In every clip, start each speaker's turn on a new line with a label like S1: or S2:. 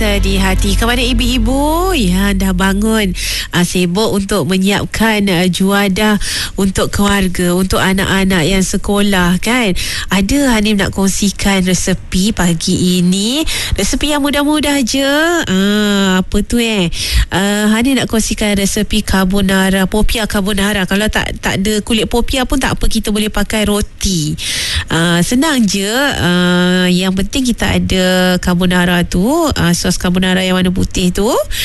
S1: Sedih hati kepada ibu-ibu yang dah bangun sibuk untuk menyiapkan juadah untuk keluarga, untuk anak-anak yang sekolah kan. Ada Hanim nak kongsikan resepi pagi ini, resepi yang mudah-mudah je. Apa tu Hanim nak kongsikan resepi carbonara, popia carbonara. Kalau tak ada kulit popia pun tak apa, kita boleh pakai roti. Senang je. Yang penting kita ada carbonara tu, sos carbonara yang warna putih tu.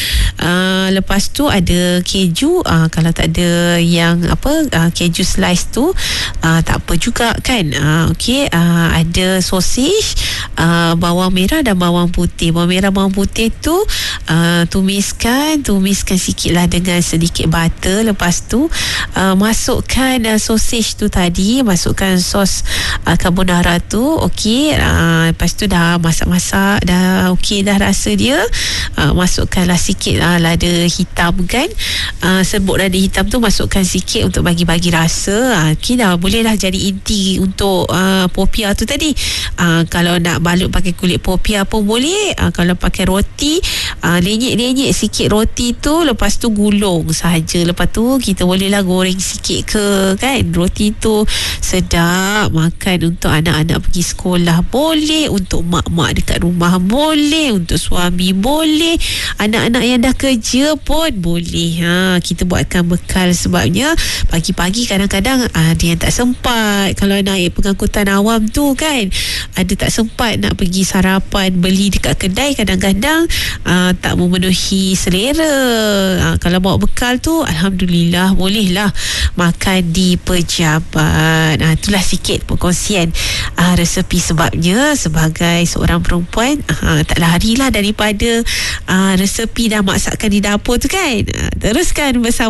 S1: Lepas tu ada keju. Kalau tak ada yang keju slice tu, tak apa juga kan. Okey, ada sosis, bawang merah dan bawang putih. Bawang merah, bawang putih tu tumiskan sikit lah dengan sedikit butter. Lepas tu masukkan sosis tu tadi, masukkan sos carbonara tu. Okey, lepas tu dah masak-masak, dah okey dah rasa dia. Masukkanlah sikit lada hitam kan, serbuk lada hitam tu masukkan sikit untuk bagi-bagi rasa. Okey, dah boleh lah jadi inti untuk popia tu tadi. Kalau nak balut pakai kulit popia pun boleh. Kalau pakai roti, lenyek-lenyek sikit roti tu, lepas tu gulung sahaja. Lepas tu kita bolehlah goreng sikit ke kan. Roti tu sedap makan untuk anak-anak pergi sekolah, boleh untuk mak-mak dekat rumah, boleh untuk suami, boleh anak-anak yang dah kerja pun boleh. Kita buatkan bekal, sebabnya pagi-pagi kadang-kadang ada yang tak sempat. Kalau naik pengangkutan awam tu kan, ada tak sempat nak pergi sarapan, beli dekat kedai, kadang-kadang tak memenuhi selera. Kalau bawa bekal tu, alhamdulillah bolehlah makan di pejabat. Itulah sikit perkongsian resepi, sebabnya sebagai seorang perempuan tak larilah daripada resepi dah masakan di dapur tu kan. Teruskan bersama